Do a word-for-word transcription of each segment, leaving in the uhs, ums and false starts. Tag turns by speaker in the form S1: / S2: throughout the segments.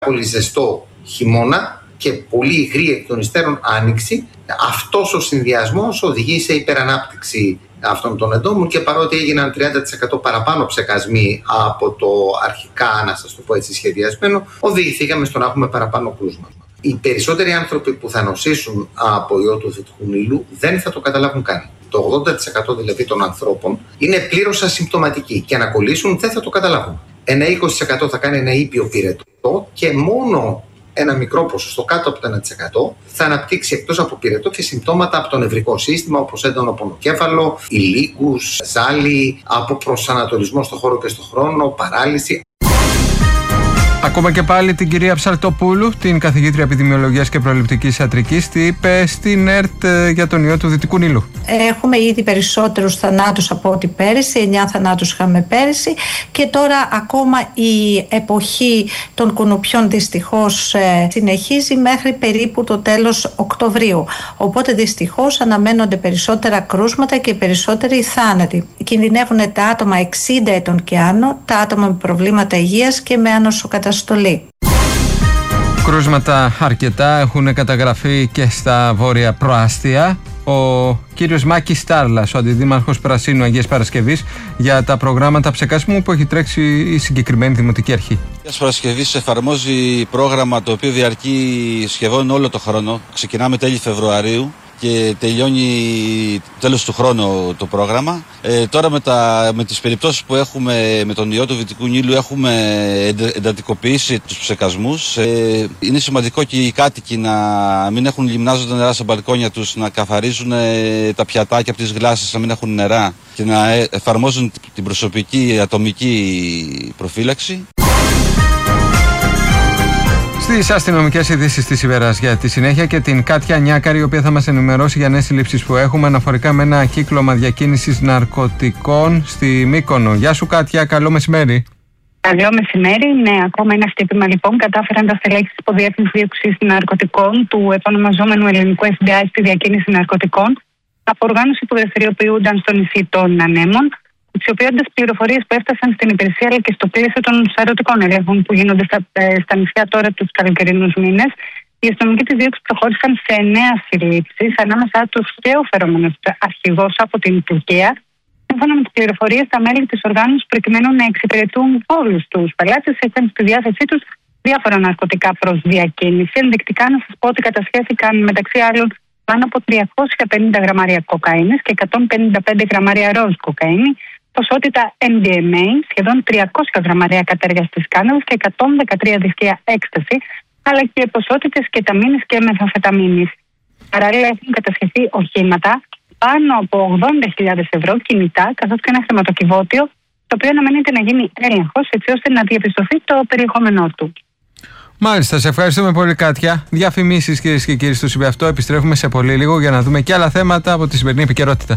S1: πολύ ζεστό χειμώνα και πολύ υγρή εκ των υστέρων άνοιξη, αυτός ο συνδυασμός οδηγεί σε υπερανάπτυξη αυτών των εντόμων και παρότι έγιναν τριάντα τοις εκατό παραπάνω ψεκασμοί από το αρχικά, να σας το πω έτσι, σχεδιασμένο, οδηγηθήκαμε στο να έχουμε παραπάνω κρούσματα. Οι περισσότεροι άνθρωποι που θα νοσήσουν από ιό του Δυτικού Νείλου δεν θα το καταλάβουν καν. Το ογδόντα τοις εκατό δηλαδή των ανθρώπων είναι πλήρως ασυμπτωματικοί και να κολλήσουν δεν θα το καταλάβουν. Ένα είκοσι τοις εκατό θα κάνει ένα ήπιο πυρετό και μόνο ένα μικρό ποσοστό, κάτω από το ένα τοις εκατό, θα αναπτύξει εκτός από πυρετό και συμπτώματα από το νευρικό σύστημα, όπως έντονο πονοκέφαλο, ηλίκους, ζάλι, από προσανατολισμό στο χώρο και στο χρόνο, παράλυση.
S2: Ακόμα και πάλι την κυρία Ψαλτοπούλου, την καθηγήτρια επιδημιολογίας και προληπτικής ιατρικής, τι είπε στην ΕΡΤ για τον ιό του Δυτικού Νείλου.
S3: Έχουμε ήδη περισσότερους θανάτους από ό,τι πέρυσι, εννιά θανάτους είχαμε πέρυσι και τώρα ακόμα η εποχή των κουνουπιών δυστυχώς συνεχίζει μέχρι περίπου το τέλος Οκτωβρίου. Οπότε δυστυχώς αναμένονται περισσότερα κρούσματα και περισσότεροι θάνατοι. Κινδυνεύουν τα άτομα εξήντα ετών και άνω, τα άτομα με προβλήματα υγείας και με ανοσοκαταστολή.
S2: Κρούσματα αρκετά έχουν καταγραφεί και στα βόρεια προάστια. Ο κύριος Μάκης Στάρλας, ο αντιδήμαρχος Πρασίνου Αγίας Παρασκευής, για τα προγράμματα ψεκασμού που έχει τρέξει η συγκεκριμένη δημοτική αρχή.
S4: Αγίας Παρασκευής εφαρμόζει πρόγραμμα το οποίο διαρκεί σχεδόν όλο το χρόνο. Ξεκινάμε τέλη Φεβρουαρίου και τελειώνει τέλος του χρόνου το πρόγραμμα. Ε, τώρα με, τα, με τις περιπτώσεις που έχουμε με τον ιό του Δυτικού Νείλου έχουμε εντατικοποιήσει τους ψεκασμούς. Ε, είναι σημαντικό και οι κάτοικοι να μην έχουν λιμνάζοντα νερά στα μπαλκόνια τους, να καθαρίζουν τα πιατάκια από τις γλάσσες, να μην έχουν νερά και να εφαρμόζουν την προσωπική ατομική προφύλαξη.
S2: Στις αστυνομικές ειδήσεις της ημέρας για τη συνέχεια και την Κάτια Νιάκαρη, η οποία θα μας ενημερώσει για νέες συλλήψεις που έχουμε αναφορικά με ένα κύκλωμα διακίνησης ναρκωτικών στη Μύκονο. Γεια σου Κάτια, καλό μεσημέρι.
S5: Καλό μεσημέρι. Ναι, ακόμα ένα χτύπημα λοιπόν. Κατάφεραν τα στελέχη της Υποδιεύθυνσης Δίωξης Ναρκωτικών του επωνομαζόμενου ελληνικού εφ ντι άι στη διακίνηση ναρκωτικών από οργάνωση που δραστηριοποιούνταν στο νησί των Ανέμων, αξιοποιώντας πληροφορίες που έφτασαν στην υπηρεσία αλλά και στο πλαίσιο των σαρωτικών ελέγχων που γίνονται στα, στα νησιά τώρα τους καλοκαιρινούς μήνες. Οι αστυνομικοί της δίωξης προχώρησαν σε εννέα συλλήψεις, ανάμεσα τους και ο φερόμενος αρχηγός από την Τουρκία. Σύμφωνα με τις πληροφορίες, τα μέλη της οργάνωσης, προκειμένου να εξυπηρετούν όλους τους πελάτες, είχαν στη διάθεσή τους διάφορα ναρκωτικά προς διακίνηση. Ενδεικτικά να σας πω ότι κατασχέθηκαν μεταξύ άλλων πάνω από τριακόσια πενήντα γραμμάρια κοκαίνης και εκατόν πενήντα πέντε γραμμάρια ροζ κοκαίνη, ποσότητα εμ ντι εμ έι, σχεδόν τριακόσια γραμμάρια κατέργαστης κάναβης και εκατόν δεκατρία δισκεία έκσταση, αλλά και ποσότητες κεταμίνης και μεθαμφεταμίνης. Παράλληλα έχουν κατασχεθεί οχήματα πάνω από ογδόντα χιλιάδες ευρώ κινητά, καθώς και ένα χρηματοκιβώτιο, το οποίο αναμένεται να γίνει έλεγχος έτσι ώστε να διαπιστωθεί το περιεχόμενό του.
S2: Μάλιστα, σε ευχαριστούμε πολύ Κάτια. Διαφημίσεις κυρίες και κύριοι στο σημείο αυτό. Επιστρέφουμε σε πολύ λίγο για να δούμε και άλλα θέματα από τη σημερινή επικαιρότητα.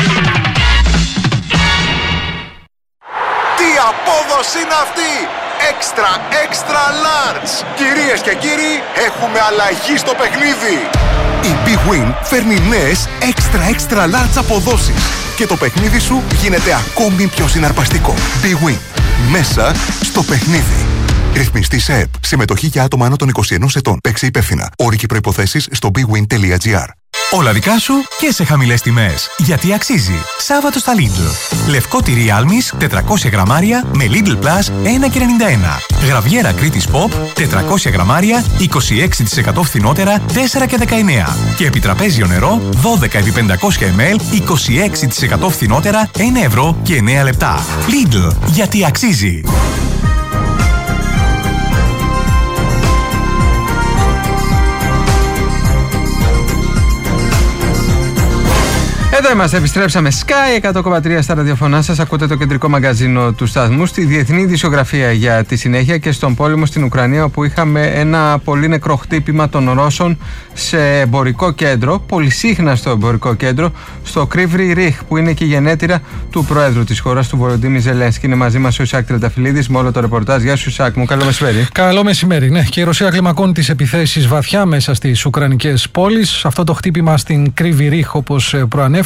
S6: Τι απόδοση είναι αυτή! Extra, extra large! Κυρίες και κύριοι, έχουμε αλλαγή στο παιχνίδι! Η Big Win φέρνει νέες extra, extra large αποδόσεις και το παιχνίδι σου γίνεται ακόμη πιο συναρπαστικό. Big Win. Μέσα στο παιχνίδι. Ρυθμιστή σε ΕΠ. Συμμετοχή για άτομα άνω των είκοσι ενός ετών. Παίξε υπεύθυνα. Όροι και προϋποθέσεις στο big win τελεία gr.
S7: Όλα δικά σου και σε χαμηλές τιμές. Γιατί αξίζει. Σάββατο στα Lidl. Λευκό τυρί άλμης τετρακόσια γραμμάρια με Lidl Plus ένα και ενενήντα ένα. Γραβιέρα Κρήτης Pop τετρακόσια γραμμάρια είκοσι έξι τοις εκατό φθηνότερα τέσσερα και δεκαεννέα. Και επιτραπέζιο νερό δώδεκα επί πεντακόσια μιλιλίτρα είκοσι έξι τοις εκατό φθηνότερα ένα ευρώ και εννέα λεπτά. Lidl. Γιατί αξίζει.
S2: Εδώ είμαστε, επιστρέψαμε. Sky εκατό κόμμα τρία στα ραδιοφωνά σας. Ακούτε το κεντρικό μαγκαζίνο του σταθμού, στη διεθνή ειδησιογραφία για τη συνέχεια και στον πόλεμο στην Ουκρανία, όπου είχαμε ένα πολύ νεκρό χτύπημα των Ρώσων σε εμπορικό κέντρο, πολυσύχναστο εμπορικό κέντρο, στο Kryvyi Rih, που είναι και η γενέτειρα του Προέδρου της χώρας, του Βολοντίμιρ Ζελένσκι. Είναι μαζί μας ο Ισάκ Τρενταφυλλίδης με όλο το ρεπορτάζ. Γεια σου, Ισάκ μου, καλό μεσημέρι.
S8: Καλό μεσημέρι, ναι. Και η Ρωσία κλιμακώνει τις επιθέσεις βαθιά μέσα στις ουκρανικές πόλεις. Αυτό το χτύπημα στην Kryvyi Rih, όπως προανέφερα,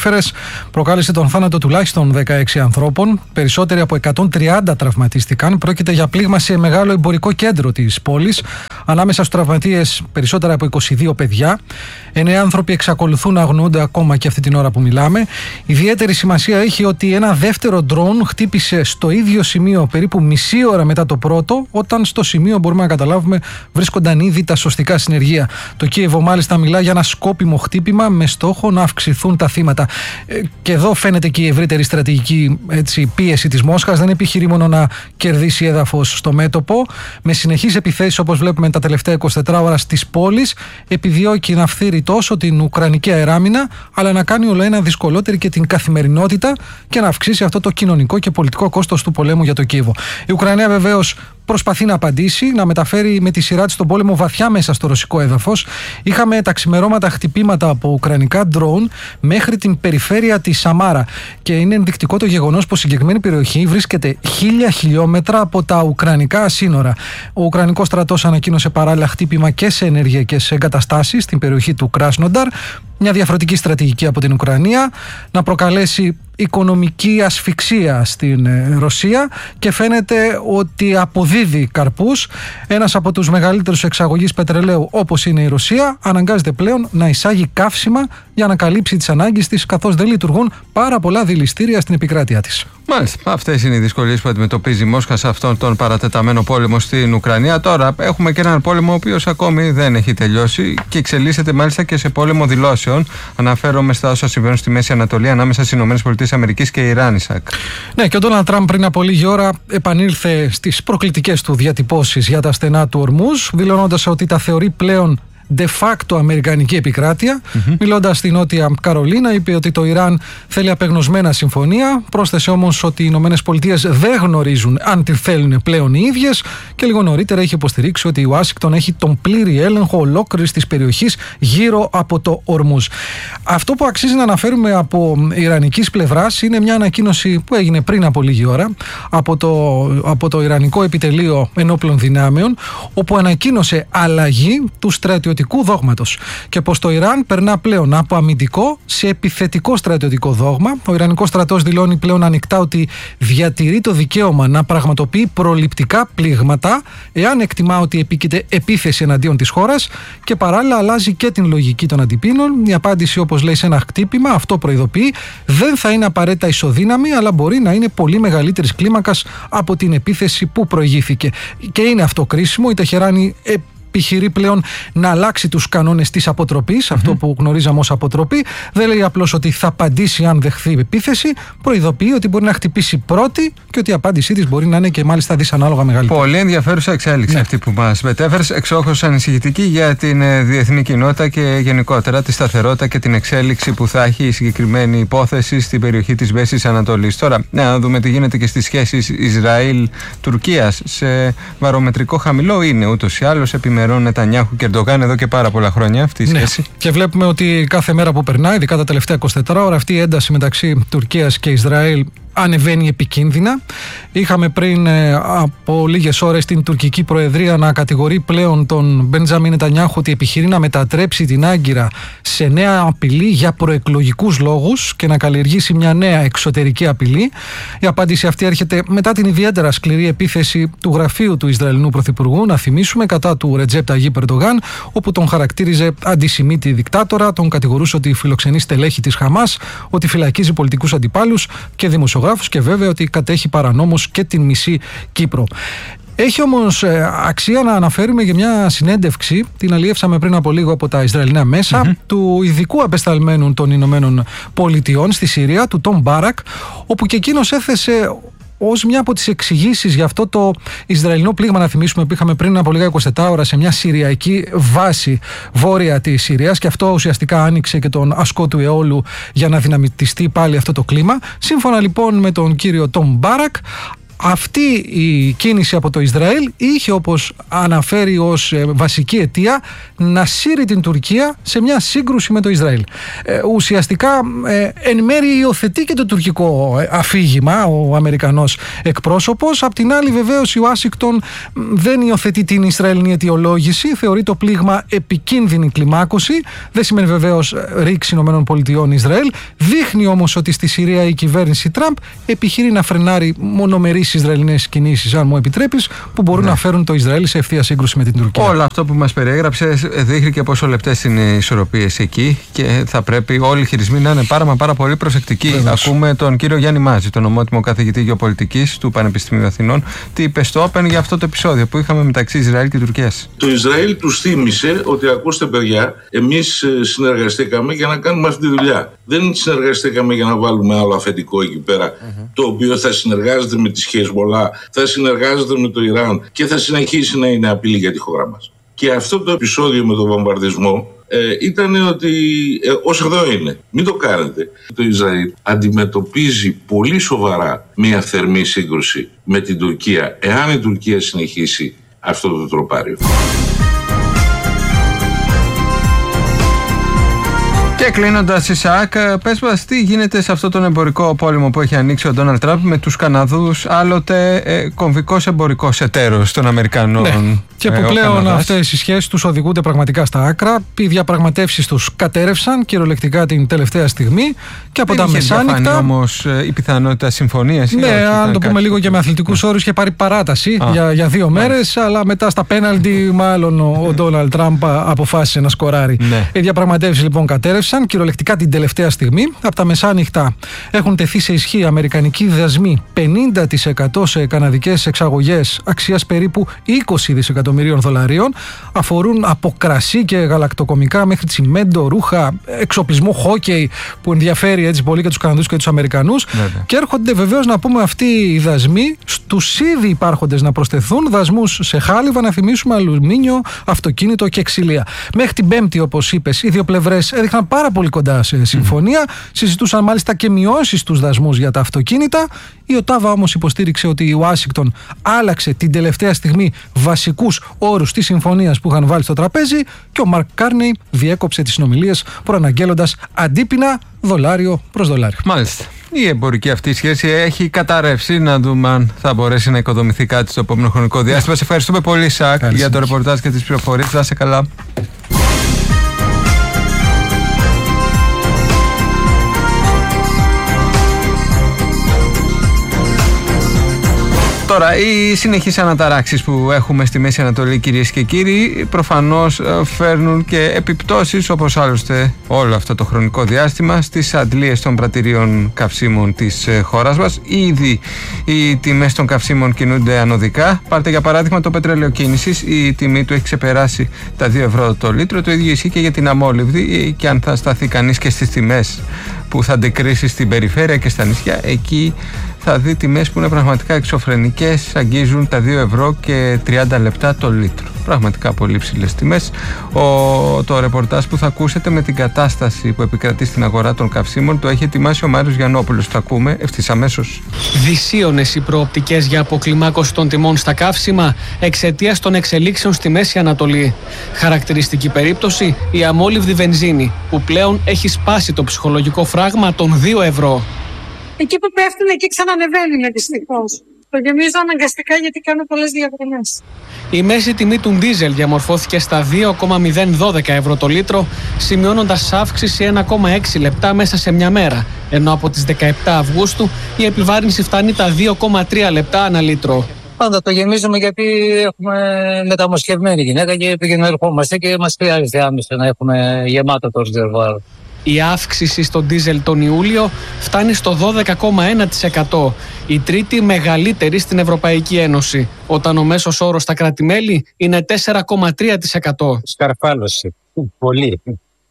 S8: μετέφερες, προκάλεσε τον θάνατο τουλάχιστον δεκαέξι ανθρώπων. Περισσότεροι από εκατόν τριάντα τραυματίστηκαν. Πρόκειται για πλήγμα σε μεγάλο εμπορικό κέντρο της πόλης. Ανάμεσα στους τραυματίες περισσότερα από είκοσι δύο παιδιά. Εννέα άνθρωποι εξακολουθούν να αγνοούνται ακόμα και αυτή την ώρα που μιλάμε. Ιδιαίτερη σημασία έχει ότι ένα δεύτερο ντρόουν χτύπησε στο ίδιο σημείο περίπου μισή ώρα μετά το πρώτο, όταν στο σημείο, μπορούμε να καταλάβουμε, βρίσκονταν ήδη τα σωστικά συνεργεία. Το Κίεβο μάλιστα μιλά για ένα σκόπιμο χτύπημα με στόχο να αυξηθούν τα θύματα. Ε, και εδώ φαίνεται και η ευρύτερη στρατηγική έτσι, πίεση της Μόσχας. Δεν επιχειρεί μόνο να κερδίσει έδαφος στο μέτωπο. Με συνεχείς επιθέσεις, όπως βλέπουμε τα τελευταία εικοσιτέσσερις ώρα στις πόλεις, επιδιώκει να φθείρει τόσο την ουκρανική αεράμινα, αλλά να κάνει όλο ένα δυσκολότερη και την καθημερινότητα και να αυξήσει αυτό το κοινωνικό και πολιτικό κόστος του πολέμου για το Κίεβο. Η Ουκρανία βεβαίως προσπαθεί να απαντήσει, να μεταφέρει με τη σειρά της τον πόλεμο βαθιά μέσα στο ρωσικό έδαφος. Είχαμε τα ξημερώματα χτυπήματα από ουκρανικά ντρόουν μέχρι την περιφέρεια της Σαμάρα. Και είναι ενδεικτικό το γεγονός πως η συγκεκριμένη περιοχή βρίσκεται χίλια χιλιόμετρα από τα ουκρανικά σύνορα. Ο Ουκρανικός στρατός ανακοίνωσε παράλληλα χτύπημα και σε ενεργειακές εγκαταστάσεις στην περιοχή του Κράσνονταρ. Μια διαφορετική στρατηγική από την Ουκρανία, να προκαλέσει οικονομική ασφυξία στην Ρωσία, και φαίνεται ότι αποδίδει καρπούς. Ένας από τους μεγαλύτερους εξαγωγείς πετρελαίου, όπως είναι η Ρωσία, αναγκάζεται πλέον να εισάγει καύσιμα για να καλύψει τις ανάγκες της, καθώς δεν λειτουργούν πάρα πολλά δηληστήρια στην επικράτειά της.
S2: Μάλιστα. Αυτές είναι οι δυσκολίες που αντιμετωπίζει η Μόσχα σε αυτόν τον παρατεταμένο πόλεμο στην Ουκρανία. Τώρα έχουμε και έναν πόλεμο ο οποίος ακόμη δεν έχει τελειώσει και εξελίσσεται μάλιστα και σε πόλεμο δηλώσεων. Αναφέρομαι στα όσα συμβαίνουν στη Μέση Ανατολή ανάμεσα στις ΗΠΑ και Ιράν, Ισακ.
S8: Ναι, και ο Ντόναλντ Τραμπ πριν από λίγη ώρα επανήλθε στις προκλητικές του διατυπώσεις για τα στενά του Ορμούζ, δηλώνοντας ότι τα θεωρεί πλέον de facto αμερικανική επικράτεια. Mm-hmm. Μιλώντας στη Νότια Καρολίνα, είπε ότι το Ιράν θέλει απεγνωσμένα συμφωνία. Πρόσθεσε όμως ότι οι Ηνωμένες Πολιτείες δεν γνωρίζουν αν τη θέλουν πλέον οι ίδιες, και λίγο νωρίτερα είχε υποστηρίξει ότι η Ουάσιγκτον έχει τον πλήρη έλεγχο ολόκληρης της περιοχής γύρω από το Ορμούζ. Αυτό που αξίζει να αναφέρουμε από ιρανικής πλευράς είναι μια ανακοίνωση που έγινε πριν από λίγη ώρα από το, από το Ιρανικό Επιτελείο Ενόπλων Δυνάμεων, όπου ανακοίνωσε αλλαγή του στρατιωτικού δόγματος και πως το Ιράν περνά πλέον από αμυντικό σε επιθετικό στρατιωτικό δόγμα. Ο Ιρανικός στρατός δηλώνει πλέον ανοιχτά ότι διατηρεί το δικαίωμα να πραγματοποιεί προληπτικά πλήγματα εάν εκτιμά ότι επίκειται επίθεση εναντίον της χώρας, και παράλληλα αλλάζει και την λογική των αντιπίνων. Η απάντηση, όπως λέει, σε ένα χτύπημα, αυτό προειδοποιεί, δεν θα είναι απαραίτητα ισοδύναμη, αλλά μπορεί να είναι πολύ μεγαλύτερης κλίμακας από την επίθεση που προηγήθηκε. Και είναι αυτό κρίσιμο. Η Τεχεράνη επιχειρεί πλέον να αλλάξει τους κανόνες της αποτροπής, mm-hmm. αυτό που γνωρίζαμε ως αποτροπή. Δεν λέει απλώς ότι θα απαντήσει αν δεχθεί επίθεση, προειδοποιεί ότι μπορεί να χτυπήσει πρώτη και ότι η απάντησή της μπορεί να είναι και μάλιστα δυσανάλογα μεγαλύτερη.
S2: Πολύ ενδιαφέρουσα εξέλιξη, ναι, αυτή που μας μετέφερες, εξόχως ανησυχητική για την ε, διεθνή κοινότητα και γενικότερα τη σταθερότητα και την εξέλιξη που θα έχει η συγκεκριμένη υπόθεση στην περιοχή της Μέσης Ανατολής. Τώρα, ναι, να δούμε τι γίνεται και στις σχέσεις Ισραήλ-Τουρκίας. Σε βαρομετρικό χαμηλό είναι ούτως ή άλλως επιμέρους Νετανιάχου και Ερντογάν εδώ και πάρα πολλά χρόνια αυτή η σχέση. Ναι. Και βλέπουμε ότι κάθε μέρα που περνάει, ειδικά τα τελευταία εικοσιτέσσερις ώρα, αυτή η ένταση μεταξύ Τουρκίας και Ισραήλ ανεβαίνει επικίνδυνα. Είχαμε πριν ε, από λίγες ώρες την τουρκική προεδρία να κατηγορεί πλέον τον Μπεντζάμιν Νετανιάχου ότι επιχειρεί να μετατρέψει την Άγκυρα σε νέα απειλή για προεκλογικούς λόγους και να καλλιεργήσει μια νέα εξωτερική απειλή. Η απάντηση αυτή έρχεται μετά την ιδιαίτερα σκληρή επίθεση του γραφείου του Ισραηλινού Πρωθυπουργού, να θυμίσουμε, κατά του Ρετζέπ Ταγίπ Ερντογάν, όπου τον χαρακτήριζε αντισημίτη δικτάτορα, τον κατηγορούσε ότι φιλοξενεί στελέχη της Χαμάς, ότι φυλακίζει πολιτικούς αντιπάλους και δημοσιογράφους, και βέβαια ότι κατέχει παρανόμως και την μισή Κύπρο. Έχει όμως ε, αξία να αναφέρουμε για μια συνέντευξη, την αλλιεύσαμε πριν από λίγο από τα Ισραηλινά μέσα, mm-hmm. του ειδικού απεσταλμένου των Ηνωμένων Πολιτειών στη Συρία, του Τόμ Μπάρακ, όπου και εκείνος έθεσε ως μια από τις εξηγήσεις για αυτό το Ισραηλινό πλήγμα, να θυμίσουμε, που είχαμε πριν από λίγα εικοσιτέσσερις ώρα σε μια συριακή βάση βόρεια της Συρίας, και αυτό ουσιαστικά άνοιξε και τον ασκό του αιώλου για να δυναμητιστεί πάλι αυτό το κλίμα. Σύμφωνα λοιπόν με τον κύριο Τόμ Μπάρακ,
S8: Αυτή η κίνηση από το Ισραήλ είχε, όπως αναφέρει ως βασική αιτία, να σύρει την Τουρκία σε μια σύγκρουση με το Ισραήλ. Ε, ουσιαστικά ε, εν μέρει υιοθετεί και το τουρκικό αφήγημα ο Αμερικανός εκπρόσωπος. Απ' την άλλη, βεβαίως, η Ουάσιγκτον δεν υιοθετεί την Ισραηλινή αιτιολόγηση, θεωρεί το πλήγμα επικίνδυνη κλιμάκωση. Δεν σημαίνει βεβαίως ρήξη ΗΠΑ Ισραήλ. Δείχνει όμως ότι στη Συρία η κυβέρνηση Τραμπ επιχειρεί να φρενάρει μονομερείς Ισραηλινές κινήσεις, αν μου επιτρέπεις, που μπορούν ναι. να φέρουν το Ισραήλ σε ευθεία σύγκρουση με την Τουρκία. Όλο αυτό που μας περιέγραψε δείχνει και πόσο λεπτές είναι οι ισορροπίες εκεί και θα πρέπει όλοι οι χειρισμοί να είναι πάρα μα πάρα πολύ προσεκτικοί. Βεβαίως. Ακούμε τον κύριο Γιάννη Μάζη, τον ομότιμο καθηγητή γεωπολιτικής του Πανεπιστημίου Αθηνών, τι είπε στο Open για αυτό το επεισόδιο που είχαμε μεταξύ Ισραήλ και Τουρκίας.
S9: Το Ισραήλ τους θύμισε ότι, ακούστε παιδιά, εμείς συνεργαστήκαμε για να κάνουμε αυτή τη δουλειά. Δεν συνεργαστήκαμε για να βάλουμε άλλο αφεντικό εκεί πέρα, mm-hmm. το οποίο θα συνεργάζεται με τις Χεσμολά, θα συνεργάζεται με το Ιράν και θα συνεχίσει να είναι απειλή για τη χώρα μας. Και αυτό το επεισόδιο με τον βομβαρδισμό ε, ήταν ότι ε, ως εδώ είναι. Μην το κάνετε. Το Ισραήλ αντιμετωπίζει πολύ σοβαρά μια θερμή σύγκρουση με την Τουρκία, εάν η Τουρκία συνεχίσει αυτό το τροπάριο.
S2: Και κλείνοντας, Ισαάκ, πες μας τι γίνεται σε αυτό τον εμπορικό πόλεμο που έχει ανοίξει ο Ντόναλντ Τραμπ με τους Καναδούς, άλλοτε ε, κομβικός εμπορικός εταίρος των Αμερικανών. Ναι. Και που ε, πλέον αυτές οι σχέσεις τους οδηγούνται πραγματικά στα άκρα. Οι διαπραγματεύσεις τους κατέρευσαν κυριολεκτικά την τελευταία στιγμή και από δεν τα μεσάνυχτα. Δεν είχε όμως ε, η πιθανότητα συμφωνίας. Ναι, όχι, αν το πούμε κάτι... λίγο και με αθλητικούς όρους, είχε πάρει παράταση για, για δύο μέρες, αλλά μετά στα πέναλτι μάλλον ο Ντόναλντ Τραμπ αποφάσισε να σκοράρει. Ναι. Οι διαπραγματεύσεις λοιπόν κατέρευσαν κυριολεκτικά την τελευταία στιγμή. Από τα μεσάνυχτα έχουν τεθεί σε ισχύ αμερικανικοί δασμοί πενήντα τοις εκατό σε καναδικές εξαγωγές αξίας περίπου είκοσι δισεκατομμυρίων δολαρίων. Αφορούν από κρασί και γαλακτοκομικά μέχρι τσιμέντο, ρούχα, εξοπλισμό χόκεϊ που ενδιαφέρει έτσι πολύ και τους Καναδούς και τους Αμερικανούς. Βέβαια. Και έρχονται βεβαίως να πούμε αυτοί οι δασμοί στους ήδη υπάρχοντες να προσθεθούν δασμούς σε χάλιβα, να θυμίσουμε, αλουμίνιο, αυτοκίνητο και ξυλία. Μέχρι την Πέμπτη, όπως είπες, οι δύο πλευρές έδειχναν πάρα πολύ κοντά σε συμφωνία. Mm. Συζητούσαν μάλιστα και μειώσεις στους δασμούς για τα αυτοκίνητα. Η Οτάβα όμως υποστήριξε ότι η Ουάσιγκτον άλλαξε την τελευταία στιγμή βασικούς όρους της συμφωνίας που είχαν βάλει στο τραπέζι και ο Μαρκ Κάρνεϊ διέκοψε τις συνομιλίες προαναγγέλλοντας αντίπεινα δολάριο προς δολάριο. Μάλιστα. Η εμπορική αυτή σχέση έχει καταρρεύσει. Να δούμε αν θα μπορέσει να οικοδομηθεί κάτι στο επόμενο χρονικό διάστημα. Σε ευχαριστούμε πολύ, Σακ, για το ρεπορτάζ και τις πληροφορίες. Να είσαι καλά. Τώρα, οι συνεχείς αναταράξεις που έχουμε στη Μέση Ανατολή, κυρίες και κύριοι, προφανώς φέρνουν και επιπτώσεις, όπως άλλωστε όλο αυτό το χρονικό διάστημα, στις αντλίες των πρατηρίων καυσίμων της χώρας μας. Ήδη οι τιμές των καυσίμων κινούνται ανωδικά. Πάρτε για παράδειγμα το πετρέλαιο κίνησης, η τιμή του έχει ξεπεράσει τα δύο ευρώ το λίτρο. Το ίδιο ισχύει και για την αμόλυβδη, και αν θα σταθεί κανείς και στις τιμές που θα αντικρίσει στην περιφέρεια και στα νησιά, εκεί θα δει τιμές που είναι πραγματικά εξωφρενικές, αγγίζουν τα δύο ευρώ και τριάντα λεπτά το λίτρο. Πραγματικά πολύ ψηλές τιμές. Ο, το ρεπορτάζ που θα ακούσετε με την κατάσταση που επικρατεί στην αγορά των καυσίμων το έχει ετοιμάσει ο Μάριος Γιαννόπουλος. Το ακούμε ευθύς αμέσως.
S10: Δυσίωνες οι προοπτικές για αποκλιμάκωση των τιμών στα καύσιμα εξαιτίας των εξελίξεων στη Μέση Ανατολή. Χαρακτηριστική περίπτωση η αμόλυβδη βενζίνη, που πλέον έχει σπάσει το ψυχολογικό φράγμα των δύο ευρώ.
S11: Εκεί που πέφτουν, εκεί ξανανεβαίνουν δυστυχώς. Το γεμίζω αναγκαστικά γιατί κάνω πολλές διαδρομές.
S10: Η μέση τιμή του ντίζελ διαμορφώθηκε στα δύο κόμμα μηδέν δώδεκα ευρώ το λίτρο, σημειώνοντας αύξηση ένα κόμμα έξι λεπτά μέσα σε μια μέρα, ενώ από τις δεκαεπτά Αυγούστου η επιβάρυνση φτάνει τα δύο κόμμα τρία λεπτά ανά λίτρο.
S12: Πάντα το γεμίζουμε γιατί έχουμε μεταμοσχευμένη γυναίκα και πηγαίνουμε ερχόμαστε και μας χρειάζεται άμεσα να έχουμε γεμάτο το ρεζερβουάρ.
S10: Η αύξηση στο ντίζελ τον Ιούλιο φτάνει στο δώδεκα κόμμα ένα τοις εκατό, η τρίτη μεγαλύτερη στην Ευρωπαϊκή Ένωση, όταν ο μέσος όρος στα κράτη-μέλη είναι τέσσερα κόμμα τρία τοις εκατό.
S12: Σκαρφάλωση. Πολύ.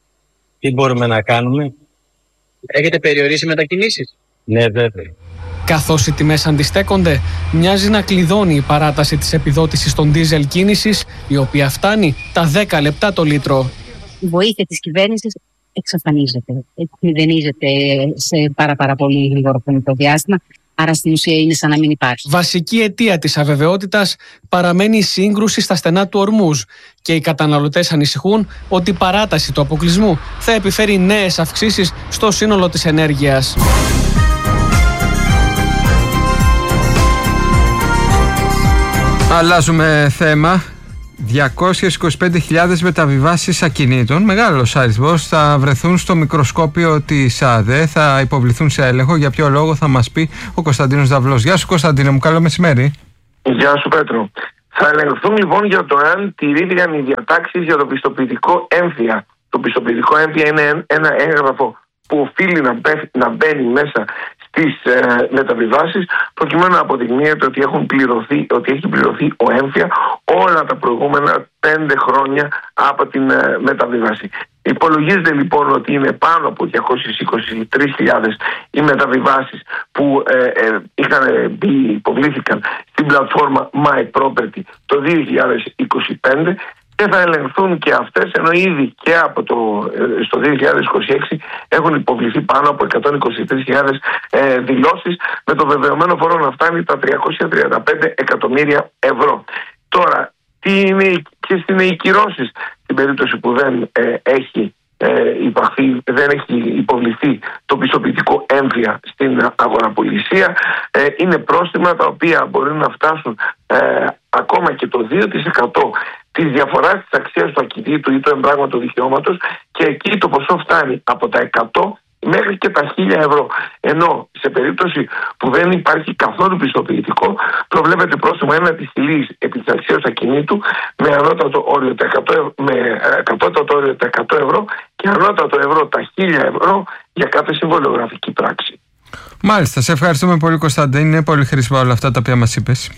S12: Τι μπορούμε να κάνουμε?
S13: Έχετε περιορίσει μετακινήσεις?
S12: Ναι, βέβαια.
S10: Καθώς οι τιμές αντιστέκονται, μοιάζει να κλειδώνει η παράταση της επιδότησης των ντίζελ κίνησης, η οποία φτάνει τα δέκα λεπτά το λίτρο.
S14: Η βοήθεια της κυβέρνησης εξαφανίζεται, εκμηδενίζεται σε πάρα, πάρα πολύ γρήγορο χρονικό διάστημα. Άρα στην ουσία είναι σαν να μην υπάρχει.
S10: Βασική αιτία της αβεβαιότητας παραμένει η σύγκρουση στα στενά του Ορμούζ και οι καταναλωτές ανησυχούν ότι η παράταση του αποκλεισμού θα επιφέρει νέες αυξήσεις στο σύνολο της ενέργειας.
S2: Αλλάζουμε θέμα. διακόσιες είκοσι πέντε χιλιάδες μεταβιβάσεις ακινήτων, μεγάλος αριθμός, θα βρεθούν στο μικροσκόπιο της ΑΔΕ, θα υποβληθούν σε έλεγχο. Για ποιο λόγο θα μας πει ο Κωνσταντίνος Δαυλός. Γεια σου Κωνσταντίνε μου, καλό μεσημέρι.
S15: Γεια σου Πέτρο. Θα ελεγχθούν λοιπόν για το αν τηρήθηκαν οι διατάξεις για το πιστοποιητικό έμφυα. Το πιστοποιητικό έμφυα είναι ένα έγγραφο που οφείλει να, μπε, να μπαίνει μέσα στις ε, μεταβιβάσεις, προκειμένου να αποδεικνύεται ότι, έχουν πληρωθεί, ότι έχει πληρωθεί ο έμφυα όλα τα προηγούμενα πέντε χρόνια από την ε, μεταβίβαση. Υπολογίζεται λοιπόν ότι είναι πάνω από διακόσιες είκοσι τρεις χιλιάδες οι μεταβιβάσεις που ε, ε, είχαν μπει, υποβλήθηκαν στην πλατφόρμα My Property το δύο χιλιάδες είκοσι πέντε. Και θα ελεγχθούν και αυτές, ενώ ήδη και από το, στο δύο χιλιάδες είκοσι έξι έχουν υποβληθεί πάνω από εκατόν είκοσι τρεις χιλιάδες ε, δηλώσεις, με το βεβαιωμένο φόρο να φτάνει τα τριακόσια τριάντα πέντε εκατομμύρια ευρώ. Τώρα, τι είναι, ποιες είναι οι κυρώσεις στην περίπτωση που δεν ε, έχει ε, υπαχθεί, δεν έχει υποβληθεί το πιστοποιητικό έμφυα στην αγοραπολισία? Ε, είναι πρόστιμα τα οποία μπορεί να φτάσουν ε, ακόμα και το δύο τοις εκατό της διαφοράς της αξίας του ακινήτου ή του εμπράγματο δικαιώματος, και εκεί το ποσό φτάνει από τα εκατό μέχρι και τα χίλια ευρώ. Ενώ σε περίπτωση που δεν υπάρχει καθόλου πιστοποιητικό, προβλέπεται πρόστιμο ένα της χιλής επί της αξίας του ακινήτου με ανώτατο όριο τα εκατό, με κατώτατο όριο τα εκατό ευρώ και ανώτατο ευρώ τα χίλια ευρώ για κάθε συμβολιογραφική πράξη.
S2: Μάλιστα, σε ευχαριστούμε πολύ Κωνσταντίνε, είναι πολύ χρήσιμα όλα αυτά τα οποία μας είπες.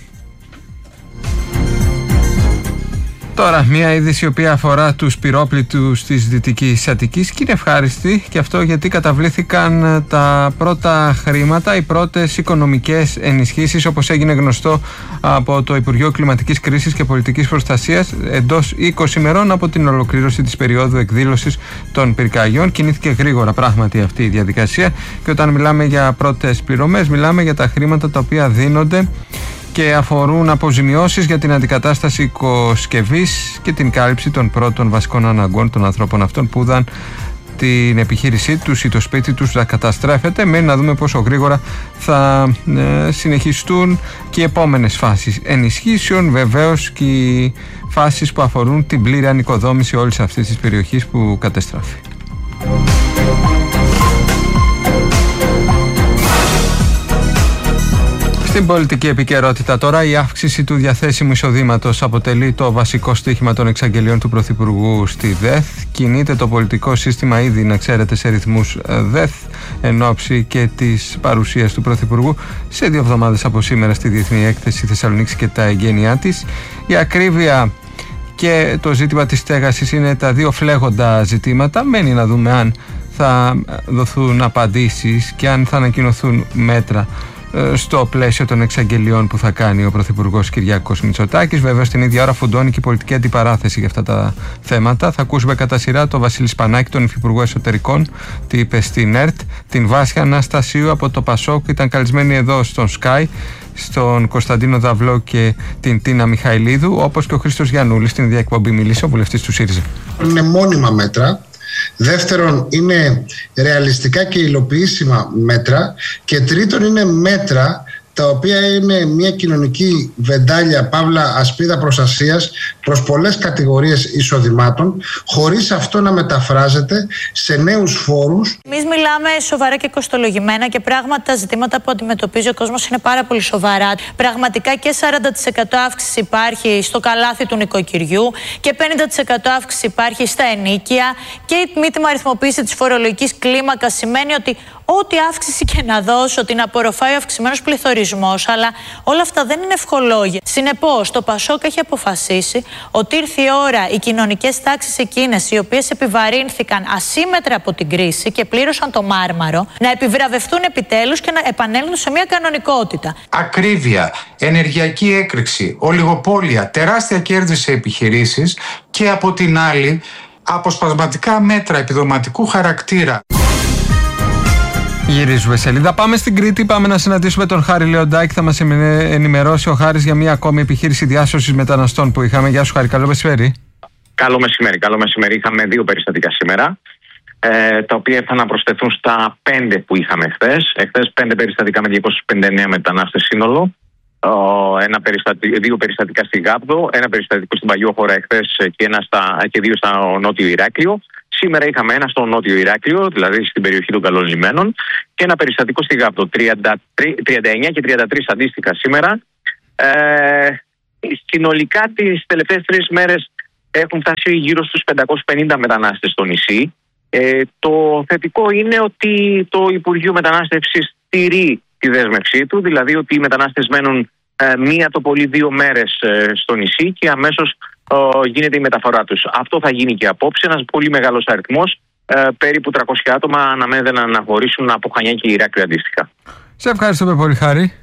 S2: Τώρα, μια είδηση η οποία αφορά τους πυρόπλητους της Δυτικής Αττικής και είναι ευχάριστη, και αυτό γιατί καταβλήθηκαν τα πρώτα χρήματα, οι πρώτες οικονομικές ενισχύσεις, όπως έγινε γνωστό από το Υπουργείο Κλιματικής Κρίσης και Πολιτικής Προστασίας, εντός είκοσι ημερών από την ολοκλήρωση της περίοδου εκδήλωσης των πυρκαγιών. Κινήθηκε γρήγορα πράγματι αυτή η διαδικασία, και όταν μιλάμε για πρώτες πληρωμές, μιλάμε για τα χρήματα τα οποία δίνονται και αφορούν αποζημιώσεις για την αντικατάσταση οικοσκευής και την κάλυψη των πρώτων βασικών αναγκών των ανθρώπων αυτών που είδαν την επιχείρησή τους ή το σπίτι τους να καταστρέφεται. Μένει να δούμε πόσο γρήγορα θα ε, συνεχιστούν και οι επόμενες φάσεις ενισχύσεων, βεβαίως και οι φάσεις που αφορούν την πλήρη ανοικοδόμηση όλης αυτής της περιοχής που καταστράφει. Στην πολιτική επικαιρότητα τώρα, η αύξηση του διαθέσιμου εισοδήματος αποτελεί το βασικό στοίχημα των εξαγγελιών του Πρωθυπουργού στη ΔΕΘ. Κινείται το πολιτικό σύστημα ήδη, να ξέρετε, σε ρυθμούς ΔΕΘ, εν ώψη και της παρουσίας του Πρωθυπουργού σε δύο εβδομάδες από σήμερα στη Διεθνή Έκθεση Θεσσαλονίκης και τα εγγένειά της. Η ακρίβεια και το ζήτημα της στέγασης είναι τα δύο φλέγοντα ζητήματα. Μένει να δούμε αν θα δοθούν απαντήσεις και αν θα ανακοινωθούν μέτρα στο πλαίσιο των εξαγγελιών που θα κάνει ο Πρωθυπουργός Κυριάκος Μητσοτάκης. Βέβαια, στην ίδια ώρα φουντώνει και η πολιτική αντιπαράθεση για αυτά τα θέματα. Θα ακούσουμε κατά σειρά τον Βασίλη Σπανάκη, τον Υφυπουργό Εσωτερικών, τι είπε στην ΕΡΤ, την Βάσια Αναστασίου από το Πασόκ, ήταν καλεσμένη εδώ στον Sky, στον Κωνσταντίνο Δαυλό και την Τίνα Μιχαηλίδου, όπως και ο Χρήστος Γιαννούλης στην ίδια εκπομπή μίλησε, ο βουλευτής του ΣΥΡΙΖΑ.
S16: Είναι μόνιμα μέτρα. Δεύτερον, είναι ρεαλιστικά και υλοποιήσιμα μέτρα. Και τρίτον, είναι μέτρα τα οποία είναι μια κοινωνική βεντάλια, παύλα ασπίδα προστασίας προς πολλές κατηγορίες εισοδημάτων, χωρίς αυτό να μεταφράζεται σε νέους φόρους.
S17: Εμείς μιλάμε σοβαρά και κοστολογημένα, και πράγματι τα ζητήματα που αντιμετωπίζει ο κόσμος είναι πάρα πολύ σοβαρά. Πραγματικά και σαράντα τοις εκατό αύξηση υπάρχει στο καλάθι του νοικοκυριού και πενήντα τοις εκατό αύξηση υπάρχει στα ενίκια, και η μη τιμαριθμοποίηση της φορολογικής κλίμακας σημαίνει ότι ό,τι αύξηση και να δώσω την απορροφάει ο αυξημένος πληθωρισμός, αλλά όλα αυτά δεν είναι ευχολόγια. Συνεπώς, το Πασόκ έχει αποφασίσει ότι ήρθε η ώρα οι κοινωνικές τάξεις εκείνες οι οποίες επιβαρύνθηκαν ασύμμετρα από την κρίση και πλήρωσαν το μάρμαρο, να επιβραβευτούν επιτέλους και να επανέλθουν σε μια κανονικότητα.
S18: Ακρίβεια, ενεργειακή έκρηξη, ολιγοπόλια, τεράστια κέρδη σε επιχειρήσεις και από την άλλη αποσπασματικά μέτρα επιδοματικού χαρακτήρα.
S2: Γυρίζουμε σελίδα. Πάμε στην Κρήτη. Πάμε να συναντήσουμε τον Χάρη Λεοντάκη. Θα μας ενημερώσει ο Χάρης για μια ακόμη επιχείρηση διάσωσης μεταναστών που είχαμε. Γεια σου, Χάρη. Καλό μεσημέρι.
S19: Καλό μεσημέρι. Καλό μεσημέρι. Είχαμε δύο περιστατικά σήμερα, ε, τα οποία ήρθαν να προσθεθούν στα πέντε που είχαμε χθες. Εχθές πέντε περιστατικά με διακόσιους πενήντα εννέα μετανάστες σύνολο. Ένα περιστατικ, δύο περιστατικά στη Γάπδο, ένα περιστατικό στην Παλιόχώρα εχθές και, ένα στα, και δύο στο Νότιο Ηράκλειο. Σήμερα είχαμε ένα στο Νότιο Ηράκλειο, δηλαδή στην περιοχή των Καλών Λιμένων, και ένα περιστατικό στη Γάπδο. τριάντα εννέα και τριάντα τρία αντίστοιχα σήμερα. Ε, συνολικά τις τελευταίες τρεις μέρες έχουν φτάσει γύρω στους πεντακόσιους πενήντα μετανάστες στο νησί. Ε, το θετικό είναι ότι το Υπουργείο Μετανάστευσης στηρεί τη δέσμευσή του, δηλαδή ότι οι μετανάστες μένουν ε, μία το πολύ δύο μέρες ε, στο νησί και αμέσως ε, γίνεται η μεταφορά τους. Αυτό θα γίνει και απόψε. Ένας πολύ μεγάλος αριθμός, ε, περίπου τριακόσια άτομα αναμένεται να αναχωρήσουν από Χανιά και Ηράκλειο αντίστοιχα.
S2: Σε ευχαριστούμε πολύ, Χάρη.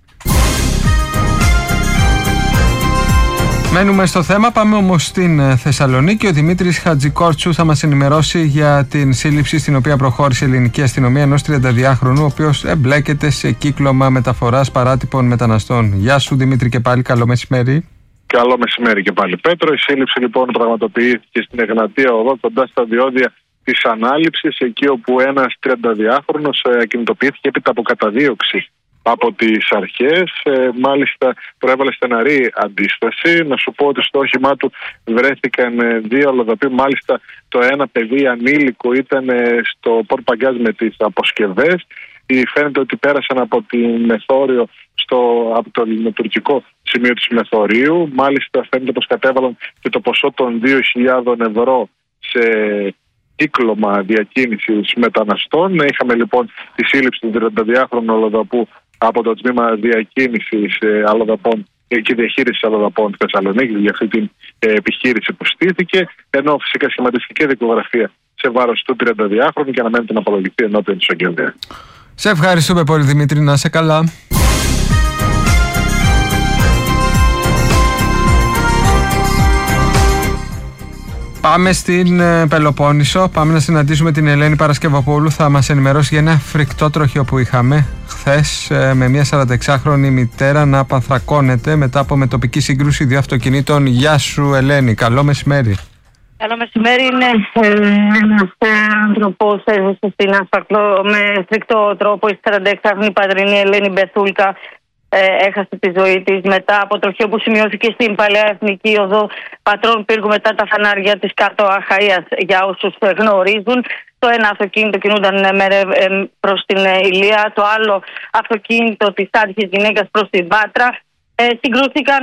S2: Μένουμε στο θέμα, πάμε όμως στην Θεσσαλονίκη. Ο Δημήτρης Χατζικόρτσου θα μας ενημερώσει για την σύλληψη στην οποία προχώρησε η ελληνική αστυνομία ενός τριανταδυάχρονου, ο οποίος εμπλέκεται σε κύκλωμα μεταφοράς παράτυπων μεταναστών. Γεια σου, Δημήτρη, και πάλι καλό μεσημέρι.
S20: Καλό μεσημέρι και πάλι, Πέτρο. Η σύλληψη λοιπόν πραγματοποιήθηκε στην Εγνατία Οδό, κοντά στα διόδια της Ανάληψης, εκεί όπου ένας τριανταδυάχρονος ακινητοποιήθηκε έπειτα από καταδίωξη από τις αρχές. Ε, μάλιστα προέβαλε στεναρή αντίσταση. Να σου πω ότι στο όχημά του βρέθηκαν ε, δύο αλλοδαποί. Μάλιστα το ένα παιδί ανήλικο ήταν ε, στο πορπαγκάζ με τις αποσκευές. Ή φαίνεται ότι πέρασαν από τη Μεθόριο στο, από το ελληνοτουρκικό σημείο της Μεθορίου. Μάλιστα φαίνεται πως κατέβαλαν και το ποσό των δύο χιλιάδες ευρώ σε κύκλωμα διακίνησης μεταναστών. Είχαμε λοιπόν τη σύλληψη του τριανταδυάχρονου αλλοδαπού από το τμήμα διακίνησης ε, αλλοδαπών και διαχείρισης αλλοδαπών στη Θεσσαλονίκη για αυτή την ε, επιχείρηση που στήθηκε. Ενώ φυσικά σχηματιστική δικογραφία σε βάρος του τριανταδυάχρονου και αναμένεται να απολογηθεί ενώπιον της εισαγγελέα.
S2: Σε ευχαριστούμε πολύ, Δημήτρη, να είσαι καλά. Πάμε στην Πελοπόννησο, πάμε να συναντήσουμε την Ελένη Παρασκευοπούλου. Θα μας ενημερώσει για ένα φρικτό τροχείο που είχαμε χθες με μια σαρανταεξάχρονη μητέρα να πανθρακώνεται μετά από μετοπική σύγκρουση δύο αυτοκινήτων. Γεια σου, Ελένη, καλό μεσημέρι.
S21: Καλό μεσημέρι. Είναι ένας άνθρωπος στην Άσπακλο με φρικτό τρόπο. Η σαρανταεξάχρονη πατρινή Ελένη Μπεθούλκα έχασε τη ζωή της μετά από τροχείο που σημειώθηκε στην Παλαιά Εθνική Οδό Πατρών Πύργου μετά τα φανάρια της κάτω Αχαΐας, για όσους γνωρίζουν. Το ένα αυτοκίνητο κινούνταν προς την Ηλία, το άλλο αυτοκίνητο της άτυχης γυναίκας προς την Πάτρα. Ε, συγκρούθηκαν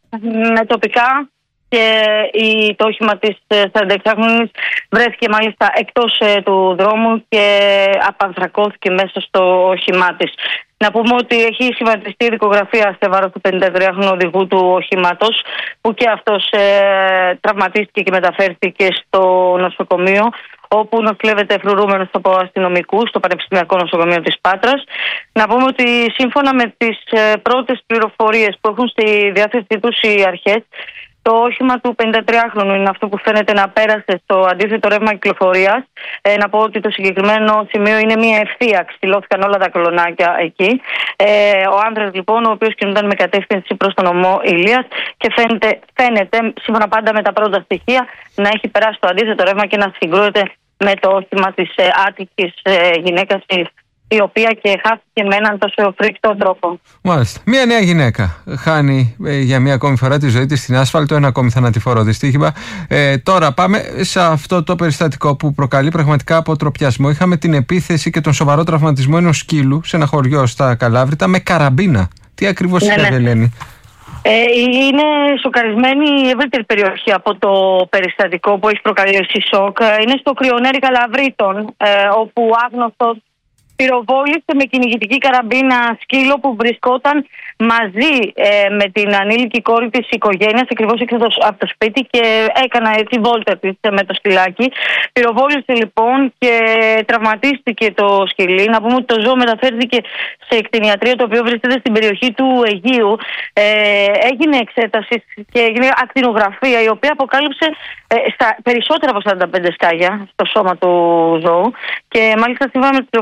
S21: με τοπικά και η, το όχημα της σαρανταεξάχρονης βρέθηκε μάλιστα εκτός ε, του δρόμου και απανθρακώθηκε μέσα στο όχημά της. Να πούμε ότι έχει σχηματιστεί η δικογραφία σε βάρος του πενηντατριάχρονου οδηγού του οχήματος, που και αυτός ε, τραυματίστηκε και μεταφέρθηκε στο νοσοκομείο, όπου νοσηλεύεται φρουρούμενος από αστυνομικούς στο Πανεπιστημιακό Νοσοκομείο της Πάτρας. Να πούμε ότι σύμφωνα με τις ε, πρώτες πληροφορίες που έχουν στη διάθεσή τους οι αρχές, το όχημα του πενηντατριάχρονου είναι αυτό που φαίνεται να πέρασε στο αντίθετο ρεύμα κυκλοφορίας. Ε, να πω ότι το συγκεκριμένο σημείο είναι μια ευθεία, ξυλώθηκαν όλα τα κολονάκια εκεί. Ε, ο άνδρας λοιπόν, ο οποίος κινούνταν με κατεύθυνση προς τον νομό Ηλίας και φαίνεται, φαίνεται, σύμφωνα πάντα με τα πρώτα στοιχεία, να έχει περάσει το αντίθετο ρεύμα και να συγκρούεται με το όχημα της ε, άτυχης ε, γυναίκας, η οποία και χάθηκε με έναν τόσο φρικτό τρόπο.
S2: Μάλιστα. Μία νέα γυναίκα χάνει ε, για μία ακόμη φορά τη ζωή της στην άσφαλτο, ένα ακόμη θανατηφόρο δυστύχημα. Ε, τώρα πάμε σε αυτό το περιστατικό που προκαλεί πραγματικά αποτροπιασμό. Είχαμε την επίθεση και τον σοβαρό τραυματισμό ενός σκύλου σε ένα χωριό στα Καλάβρητα με καραμπίνα. Τι ακριβώς ναι, είναι, ναι. Ελένη?
S21: Ε, είναι σοκαρισμένη η ευρύτερη περιοχή από το περιστατικό που έχει προκαλέσει σοκ. Είναι στο Κρυονέρι Καλαβρίτων, ε, όπου άγνωστος πυροβόλησε με κυνηγητική καραμπίνα σκύλο που βρισκόταν μαζί ε, με την ανήλικη κόρη της οικογένειας ακριβώς έξω από το σπίτι και έκανα έτσι βόλτα της με το σκυλάκι. Πυροβόλησε λοιπόν και τραυματίστηκε το σκυλί. Να πούμε ότι το ζώο μεταφέρθηκε σε εκτενιατρίο, το οποίο βρίσκεται στην περιοχή του Αιγείου. Ε, έγινε εξέταση και έγινε ακτινογραφία, η οποία αποκάλυψε ε, στα περισσότερα από σαράντα πέντε σκάγια στο σώμα του ζώου και μάλιστα σύμφωνα με τις πληροφορίες τα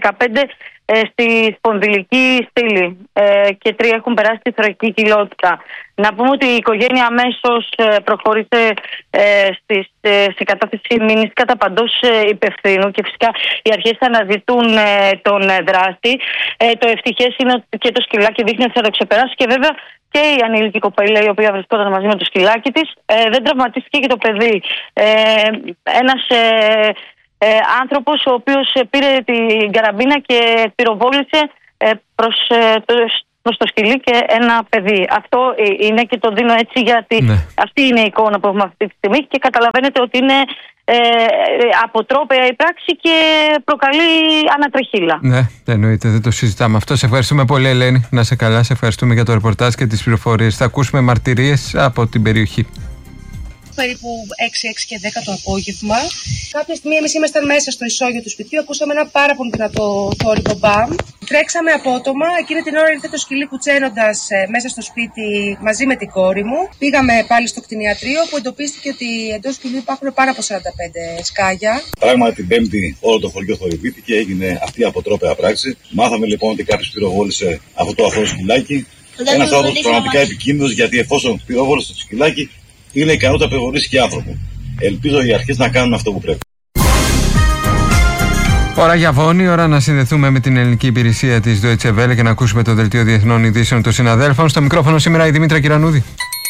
S21: δεκαπέντε ε, στη σπονδυλική στήλη ε, και τρία έχουν περάσει στη θωρακική κοιλότητα. Να πούμε ότι η οικογένεια αμέσως ε, προχώρησε ε, στις, ε, σε κατάθεση μήνυσης κατά παντός ε, υπευθύνου και φυσικά οι αρχές θα αναζητούν ε, τον ε, δράστη. Ε, το ευτυχές είναι ότι και το σκυλάκι δείχνει ότι θα το ξεπεράσει και βέβαια και η ανήλικη κοπέλα η οποία βρισκόταν μαζί με το σκυλάκι της ε, δεν τραυματίστηκε και το παιδί. Ε, ένας ε, ε, άνθρωπος ο οποίος πήρε την καραμπίνα και πυροβόλησε ε, προς, ε, το, προς το σκυλί και ένα παιδί. Αυτό είναι και το δίνω έτσι γιατί ναι. Αυτή είναι η εικόνα που έχουμε αυτή τη στιγμή και καταλαβαίνετε ότι είναι ε, αποτρόπαια η πράξη και προκαλεί ανατρεχίλα.
S2: Ναι, εννοείται, δεν το συζητάμε αυτό. Σε ευχαριστούμε πολύ, Ελένη. Να σε καλά, σε ευχαριστούμε για το ρεπορτάζ και τις πληροφορίες. Θα ακούσουμε μαρτυρίες από την περιοχή.
S1: Περίπου έξι, έξι και δέκα το απόγευμα. Κάποια στιγμή εμείς ήμασταν μέσα στο ισόγειο του σπιτιού, ακούσαμε ένα πάρα πολύ δυνατό θόρυβο μπαμ. Τρέξαμε απότομα, εκείνη την ώρα ήρθε το σκυλί κουτσένοντας ε, μέσα στο σπίτι μαζί με την κόρη μου. Πήγαμε πάλι στο κτηνιατρίο που εντοπίστηκε ότι εντός σκυλιού υπάρχουν πάνω από σαράντα πέντε σκάγια.
S22: Πράγματι την Πέμπτη όλο το χωριό θορυβήθηκε, έγινε αυτή η αποτρόπαια πράξη. Μάθαμε λοιπόν ότι κάποιος πυροβόλησε αυτό το αφρό σκυλάκι. Ένας άνθρωπος πραγματικά επικίνδυνος γιατί εφόσον πυροβόλησε το σκυλάκι, είναι ικανό να πυροβολήσει και άνθρωπο. Ελπίζω οι αρχές να κάνουν αυτό που πρέπει.
S2: Ώρα για Βόνη, ώρα να συνδεθούμε με την ελληνική υπηρεσία της Deutsche Welle και να ακούσουμε το δελτίο διεθνών ειδήσεων των συναδέλφων. Στο μικρόφωνο σήμερα η Δήμητρα Κυρανούδη.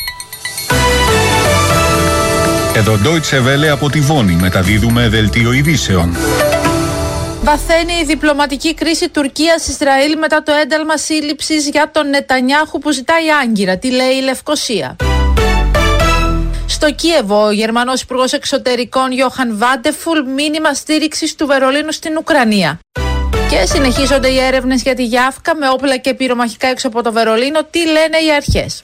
S23: Εδώ Deutsche Welle από τη Βόνη μεταδίδουμε δελτίο ειδήσεων.
S24: Βαθαίνει η διπλωματική κρίση Τουρκίας-Ισραήλ μετά το ένταλμα σύλληψης για τον Νετανιάχου που ζητάει άγκυρα. Τι λέει η Λευκοσία. Στο Κίεβο, ο Γερμανός Υπουργός Εξωτερικών Γιόχαν Βάντεφουλ μήνυμα στήριξης του Βερολίνου στην Ουκρανία. Και συνεχίζονται οι έρευνες για τη Γιάφκα με όπλα και πυρομαχικά έξω από το Βερολίνο. Τι λένε οι αρχές.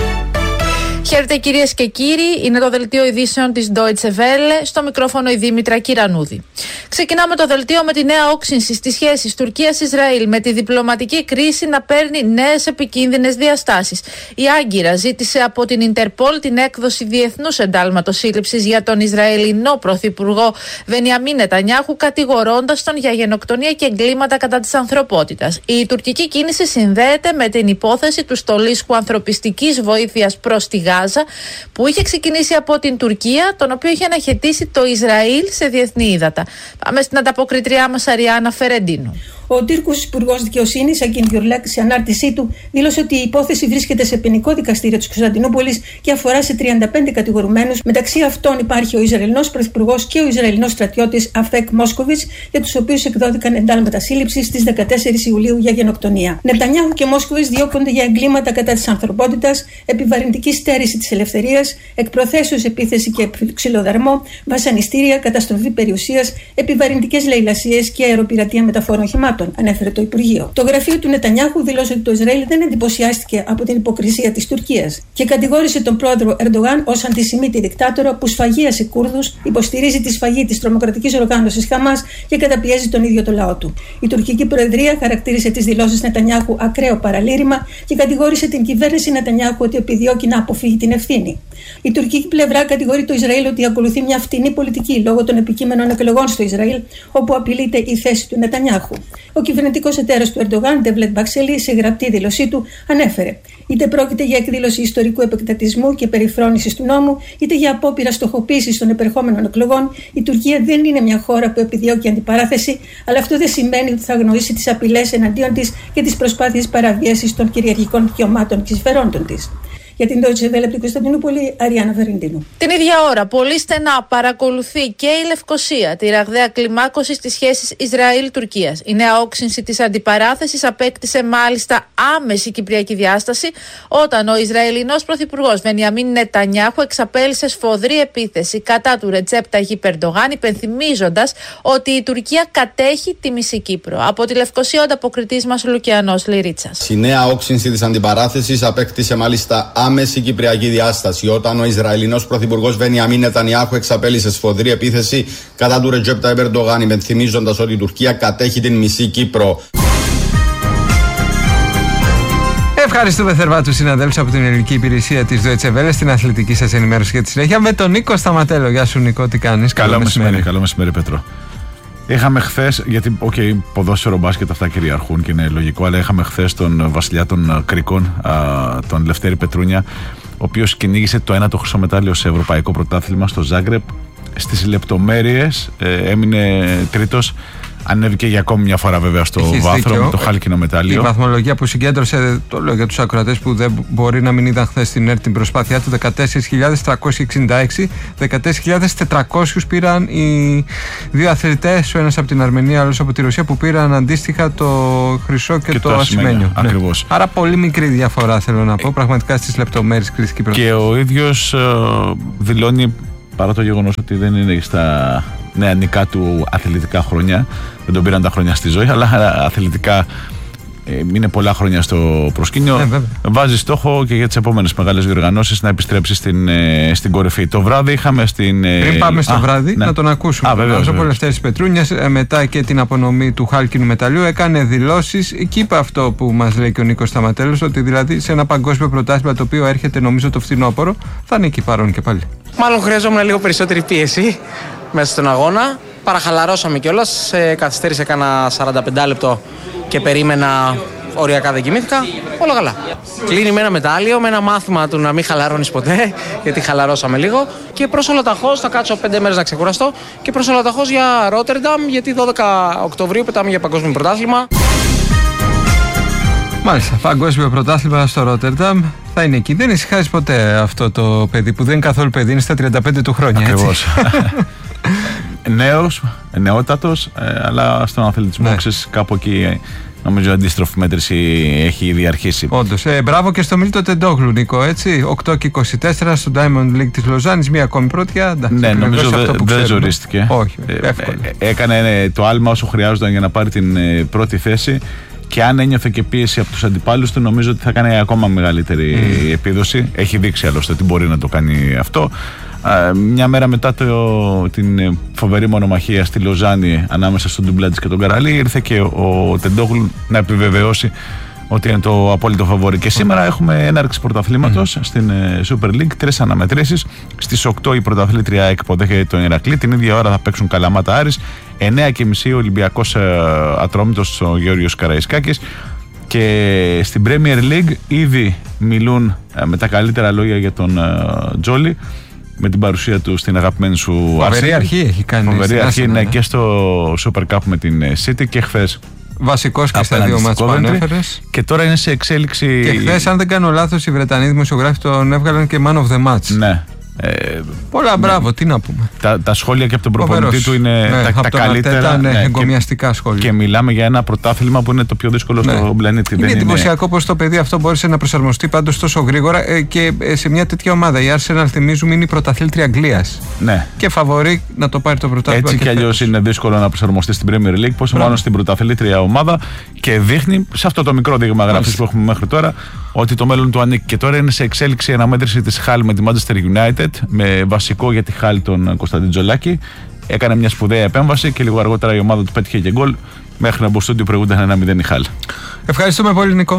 S24: Χαίρετε κυρίες και κύριοι, είναι το δελτίο ειδήσεων της Deutsche Welle, στο μικρόφωνο η Δήμητρα Κυρανούδη. Ξεκινάμε το δελτίο με τη νέα όξυνση στις σχέσεις Τουρκίας-Ισραήλ, με τη διπλωματική κρίση να παίρνει νέες επικίνδυνες διαστάσεις. Η Άγκυρα ζήτησε από την Ιντερπόλ την έκδοση διεθνούς εντάλματος σύλληψης για τον Ισραηλινό πρωθυπουργό Βενιαμίν Νετανιάχου, κατηγορώντας τον για γενοκτονία και εγκλήματα κατά της ανθρωπότητας. Η τουρκική κίνηση συνδέεται με την υπόθεση του στολίσκου ανθρωπιστικής βοήθειας προς τη Γάζα, που είχε ξεκινήσει από την Τουρκία, τον οποίο είχε αναχαιτήσει το Ισραήλ σε διεθνή ύδατα. Πάμε στην ανταποκριτριά μας Αριάννα Φερεντίνου.
S25: Ο Τούρκος Υπουργός Δικαιοσύνης, Ακίν Γιουρλάκ, σε ανάρτησή του, δήλωσε ότι η υπόθεση βρίσκεται σε ποινικό δικαστήριο της Κωνσταντινούπολης και αφορά σε τριάντα πέντε κατηγορουμένους. Μεταξύ αυτών υπάρχει ο Ισραηλινός Πρωθυπουργός και ο Ισραηλινός στρατιώτης Αφέκ Μόσκοβιτς, για τους οποίους εκδόθηκαν εντάλματα σύλληψης στις δεκατέσσερις Ιουλίου για γενοκτονία. Νετανιάχου και Μόσκοβιτς διώκονται για εγκλήματα κατά της ανθρωπότητας, επιβαρυντική στέρηση της ελευθερίας, εκπροθέσεως επίθεση και ξυλοδαρμό, βασανιστήρια, καταστροφή περιουσίας, επιβαρυντικές λαιλασίες και αεροπειρατεία μεταφόρων οχημάτων, ανέφερε το Υπουργείο. Το γραφείο του Νετανιάχου δήλωσε ότι το Ισραήλ δεν εντυπωσιάστηκε από την υποκρισία της Τουρκίας και κατηγόρησε τον πρόεδρο Ερντογάν ως αντισημίτη δικτάτορα που σφαγίασε Κούρδους, υποστηρίζει τη σφαγή της τρομοκρατικής οργάνωσης Χαμάς και καταπιέζει τον ίδιο το λαό του. Η τουρκική προεδρία χαρακτήρισε τις δηλώσεις Νετανιάχου ακραίο παραλήρημα και κατηγόρησε την κυβέρνηση Νετανιάχου ότι επιδιώκει να αποφύγει την ευθύνη. Η τουρκική πλευρά κατηγορεί το Ισραήλ ότι ακολουθεί μια φτηνή πολιτική λόγω των επικείμενων εκλογών στο Ισραήλ, όπου απειλείται η θέση του Νετανιάχου. Ο κυβερνητικός εταίρος του Ερντογάν, Ντεβλετ Μπαξέλη, σε γραπτή δήλωσή του, ανέφερε: είτε πρόκειται για εκδήλωση ιστορικού επεκτατισμού και περιφρόνησης του νόμου, είτε για απόπειρα στοχοποίησης των επερχόμενων εκλογών, η Τουρκία δεν είναι μια χώρα που επιδιώκει αντιπαράθεση, αλλά αυτό δεν σημαίνει ότι θα αγνοήσει τις απειλές εναντίον της και τις προσπάθειες παραβίασης των κυριαρχικών δικαιωμάτων και συμφερόντων της. Για την Deutsche Welle από την Κωνσταντινούπολη, Αριάννα Βερεντίνου.
S24: Την ίδια ώρα, πολύ στενά παρακολουθεί και η Λευκοσία τη ραγδαία κλιμάκωση στις σχέσεις Ισραήλ-Τουρκίας. Η νέα όξυνση της αντιπαράθεσης απέκτησε μάλιστα άμεση κυπριακή διάσταση όταν ο Ισραηλινός πρωθυπουργός Βενιαμίν Νετανιάχου εξαπέλυσε σφοδρή επίθεση κατά του Ρετζέπ Ταγιπ Ερντογάν, υπενθυμίζοντας ότι η Τουρκία κατέχει τη μισή Κύπρο. Από τη Λευκοσία, ο ανταποκριτής μας Λουκιανός Λυρίτσας.
S26: Η νέα όξυνση της αντιπαράθεσης απέκτησε μάλιστα άμεση κυπριακή διάσταση όταν ο Ισραηλινός πρωθυπουργός Βενιαμίν Νετανιάχου εξαπέλυσε σφοδρή επίθεση κατά του Ρετζέπ Ταγιπ Ερντογάν, υπενθυμίζοντας ότι η Τουρκία κατέχει την μισή Κύπρο.
S2: Ευχαριστούμε θερμά τους συναδέλφους από την ελληνική υπηρεσία της Deutsche Welle στην αθλητική σας ενημέρωση για τη συνέχεια με τον Νίκο Σταματέλο. Γεια σου Νίκο, τι κάνεις?
S27: Καλό, καλό μεσημέρι. Καλό μεσημέρι Πέτρο.
S3: Είχαμε χθες, γιατί okay, ποδόσφαιρο, μπάσκετ αυτά κυριαρχούν και είναι λογικό, αλλά είχαμε χθες τον βασιλιά των Κρίκων, α, τον Λευτέρη Πετρούνια, ο οποίος κυνήγησε το ένατο χρυσό μετάλλιο σε ευρωπαϊκό πρωτάθλημα στο Ζάγκρεπ. Στις λεπτομέρειες ε, έμεινε τρίτος. Ανέβηκε για ακόμη μια φορά βέβαια στο
S2: Έχεις
S3: βάθρο
S2: δίκιο.
S3: με το χάλκινο μετάλλιο.
S2: Η βαθμολογία που συγκέντρωσε, το λέω για τους ακροατές που δεν μπορεί να μην είδαν χθες στην ΕΡΤ την προσπάθειά του, δεκατέσσερις χιλιάδες τριακόσιοι εξήντα έξι, δεκατέσσερις χιλιάδες τετρακόσιους πήραν οι δύο αθλητές, ο ένας από την Αρμενία, ο άλλος από τη Ρωσία, που πήραν αντίστοιχα το χρυσό και, και το, το ασημένιο.
S3: Ακριβώς.
S2: Ναι. Άρα πολύ μικρή διαφορά θέλω να πω, πραγματικά στις λεπτομέρειες κρίθηκε η προσπάθεια.
S3: Και ο ίδιος ε, δηλώνει, παρά το γεγονός ότι δεν είναι στα νεανικά του αθλητικά χρόνια, δεν τον πήραν τα χρόνια στη ζωή, αλλά αθλητικά ε, είναι πολλά χρόνια στο προσκήνιο, ε, βάζει στόχο και για τις επόμενες μεγάλες διοργανώσεις να επιστρέψει στην, ε, στην κορυφή. Το βράδυ είχαμε στην... Ε,
S2: Πριν πάμε στο
S3: α,
S2: βράδυ,
S3: ναι.
S2: να τον ακούσουμε.
S3: Α, βέβαια,
S2: ο Λευτέρης Πετρούνιας, μετά και την απονομή του χάλκινου μεταλλιού, έκανε δηλώσεις και είπε αυτό που μας λέει και ο Νίκος Σταματέλος, ότι δηλαδή σε ένα παγκόσμιο πρωτάθλημα το οποίο έρχεται νομίζω το φθινόπωρο, θα είναι εκεί παρόν και πάλι.
S4: Μάλλον χρειαζόμουν λίγο περισσότερη πίεση μέσα στον αγώνα. Παραχαλαρώσαμε κιόλας. Ε, καθυστέρησε κάνα σαράντα πέντε λεπτό και περίμενα. Οριακά δεν κοιμήθηκα. Όλα καλά. Κλείνει με ένα μετάλλιο, με ένα μάθημα του να μην χαλαρώνεις ποτέ, γιατί χαλαρώσαμε λίγο. Και προς ολοταχώς, θα κάτσω πέντε μέρες να ξεκουραστώ. Και προς ολοταχώς για Ρότερνταμ, γιατί δώδεκα Οκτωβρίου πετάμε για παγκόσμιο πρωτάθλημα.
S2: Μάλιστα, παγκόσμιο πρωτάθλημα στο Ρότερνταμ. Θα είναι εκεί. Δεν ησυχάζει ποτέ αυτό το παιδί που δεν είναι καθόλου παιδί, είναι στα τριάντα πέντε του χρόνια.
S3: Ακριβώς. Νέος, νεότατος, ε, αλλά στον αθλητισμό, ναι. Ξέρεις, κάπου εκεί νομίζω αντίστροφη μέτρηση έχει ήδη αρχίσει.
S2: Όντως. Ε, μπράβο και στο Μίλτο Τεντόγλου, Νίκο, έτσι. οκτώ και είκοσι τέσσερα στο Diamond League της Λοζάνης, μία ακόμη πρώτια.
S3: Ναι, νομίζω δεν δε ζορίστηκε.
S2: Όχι,
S3: ε,
S2: εύκολα.
S3: Ε, έκανε το άλμα όσο χρειάζονταν για να πάρει την ε, πρώτη θέση. Και αν ένιωθε και πίεση από τους αντιπάλους του, νομίζω ότι θα κάνει ακόμα μεγαλύτερη mm. επίδοση. Έχει δείξει άλλωστε ότι μπορεί να το κάνει αυτό. Μια μέρα μετά το, την φοβερή μονομαχία στη Λοζάνη ανάμεσα στον Ντουμπλάτζης και τον Καραλή, ήρθε και ο, ο Τεντόγλου να επιβεβαιώσει ότι είναι το απόλυτο φαβορί. Και σήμερα έχουμε έναρξη πρωταθλήματος mm. στην Super League, τρεις αναμετρήσεις. Στις οκτώ η πρωταθλήτρια εκποδέχεται τον Ηρακλή. Την ίδια ώρα θα παίξουν Καλαμάτα Άρης. εννιά και μισή ο Ολυμπιακός Ατρόμητος, ο Γεώργιος Καραϊσκάκης. Και στην Premier League ήδη μιλούν με τα καλύτερα λόγια για τον Τζόλι, με την παρουσία του στην αγαπημένη σου Arsenal.
S2: Φοβερή αρχή έχει κάνει.
S3: Φοβερή αρχή, ναι, και στο Super Cup με την City και χθες.
S2: Βασικός και στα δύο μάτς που ανέφερες.
S3: Και τώρα είναι σε εξέλιξη.
S2: Και χθες, αν δεν κάνω λάθος, οι Βρετανοί δημοσιογράφοι τον έβγαλαν και man of the match.
S3: Ναι. Ε,
S2: Πολλά μπράβο, ναι. Τι να πούμε.
S3: Τα, τα σχόλια και από τον προπονητή του είναι ναι, τα, τα καλύτερα.
S2: Ατέτα, ναι,
S3: ναι,
S2: εγκομιαστικά
S3: και,
S2: σχόλια.
S3: Και μιλάμε για ένα πρωτάθλημα που είναι το πιο δύσκολο ναι. στον πλανήτη.
S2: Είναι εντυπωσιακό πως το παιδί αυτό μπόρεσε να προσαρμοστεί πάντως τόσο γρήγορα ε, και ε, σε μια τέτοια ομάδα. Η Arsenal, θυμίζουμε, είναι η πρωταθλήτρια Αγγλίας.
S3: Ναι.
S2: Και φαβορεί να το πάρει το πρωτάθλημα.
S3: Έτσι κι αλλιώς είναι δύσκολο να προσαρμοστεί στην Premier League, πόσο μάλλον στην πρωταθλήτρια ομάδα. Και δείχνει σε αυτό το μικρό δείγμα γραφής που έχουμε μέχρι τώρα ότι το μέλλον του ανήκει. Και τώρα είναι σε εξέλιξη η αναμέτρηση της Hull με τη Manchester United, με βασικό για τη Hull τον Κωνσταντίν Τζολάκη. Έκανε μια σπουδαία επέμβαση και λίγο αργότερα η ομάδα του πέτυχε και γκολ. Μέχρι να μπω στο στούντιο προηγούνταν ένα μηδέν η Hull.
S2: Ευχαριστούμε πολύ, Νικό.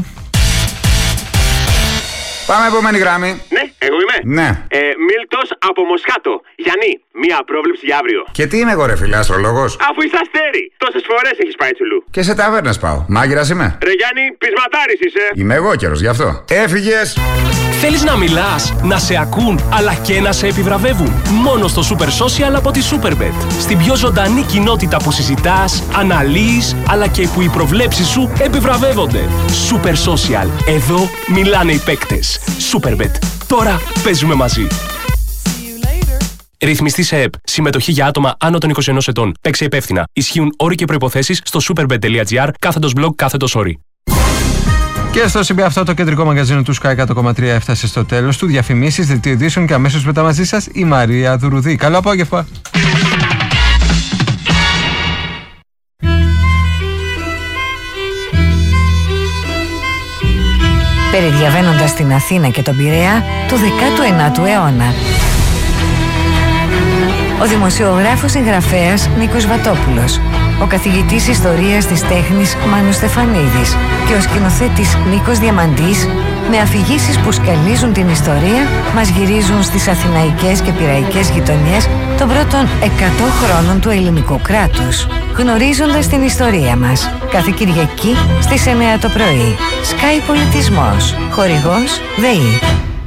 S5: Πάμε επόμενη γράμμη.
S6: Ναι, εγώ είμαι.
S5: Ναι.
S6: Ε, Μίλτος από Μοσχάτο. Γιάννη, μία πρόβλεψη για αύριο.
S5: Και τι είμαι εγώ, ρε φίλε, αστρολόγος.
S6: Αφού είσαι αστέρι. Τόσες φορές έχεις πάει τσουλού.
S5: Και σε ταβέρνες πάω. Μάγειρας είμαι.
S6: Ρε Γιάννη, πεισματάρης είσαι.
S5: Είμαι εγώ καιρος γι' αυτό. Έφυγες.
S7: Θέλεις να μιλάς, να σε ακούν, αλλά και να σε επιβραβεύουν. Μόνο στο Super Social από τη Superbet. Στην πιο ζωντανή κοινότητα που συζητάς, αναλύεις, αλλά και που οι προβλέψεις σου επιβραβεύονται. Super Social. Εδώ μιλάνε οι παίκτες. Superbet. Τώρα παίζουμε μαζί. Ρυθμιστή σε ΕΠ. Συμμετοχή για άτομα άνω των είκοσι ενός ετών. Παίξε υπεύθυνα. Ισχύουν όροι και προϋποθέσεις στο superbet.gr κάθετος blog κάθετος όροι.
S2: Και στο σημείο αυτό το κεντρικό μαγκαζίνο του Sky εκατό κόμμα τρία έφτασε στο τέλος του. Διαφημίσεις, δελτίο ειδήσεων και αμέσως μετά μαζί σας η Μαρία Δουρουδή. Καλό απόγευμα.
S8: Περιδιαβαίνοντας την Αθήνα και τον Πειραιά του δέκατου ένατου αιώνα. Ο δημοσιογράφος συγγραφέας Νίκος Βατόπουλος. ο καθηγητής ιστορίας της τέχνης Μάνος Στεφανίδης και ο σκηνοθέτης Νίκος Διαμαντής, με αφηγήσεις που σκαλίζουν την ιστορία, μας γυρίζουν στις αθηναϊκές και πειραϊκές γειτονιές των πρώτων εκατό χρόνων του ελληνικού κράτους. Γνωρίζοντας την ιστορία μας, κάθε Κυριακή στις εννιά το πρωί. Sky Πολιτισμός. Χορηγός ΔΕΗ.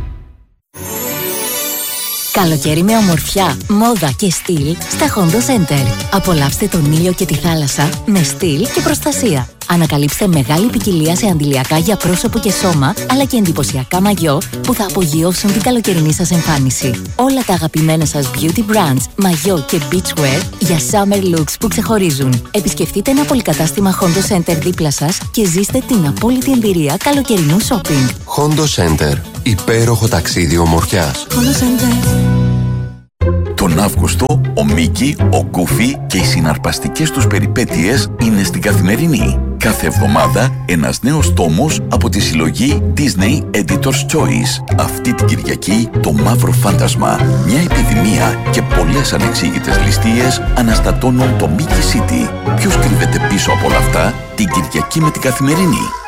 S9: Καλοκαίρι με ομορφιά, μόδα και στυλ στα Hondo Center. Απολαύστε τον ήλιο και τη θάλασσα με στυλ και προστασία. Ανακαλύψτε μεγάλη ποικιλία σε αντιλιακά για πρόσωπο και σώμα, αλλά και εντυπωσιακά μαγιό που θα απογειώσουν την καλοκαιρινή σας εμφάνιση. Όλα τα αγαπημένα σας beauty brands, μαγιό και beachwear για summer looks που ξεχωρίζουν. Επισκεφτείτε ένα πολυκατάστημα Hondo Center δίπλα σας και ζήστε την απόλυτη εμπειρία καλοκαιρινού shopping.
S10: Hondo Center. Υπέροχο ταξίδι ομορφιάς.
S9: Hondo Center.
S11: Τον Αύγουστο, ο Μίκη, ο Γκούφι και οι συναρπαστικές τους περιπέτειες είναι στην Καθημερινή. Κάθε εβδομάδα ένας νέος τόμος από τη συλλογή Disney Editor's Choice. Αυτή την Κυριακή το Μαύρο Φάντασμα. Μια επιδημία και πολλές ανεξήγητες ληστείες αναστατώνουν το Mickey City. Ποιος κρύβεται πίσω από όλα αυτά την Κυριακή με την Καθημερινή.